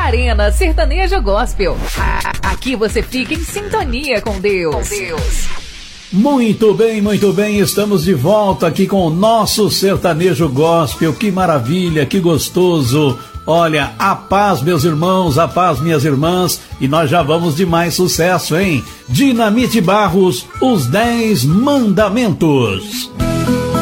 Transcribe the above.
Arena Sertanejo Gospel. Aqui você fica em sintonia com Deus. Muito bem, estamos de volta aqui com o nosso Sertanejo Gospel. Que maravilha, que gostoso. Olha, a paz, meus irmãos, a paz, minhas irmãs, e nós já vamos de mais sucesso, hein? Dinamite Barros, os 10 Mandamentos.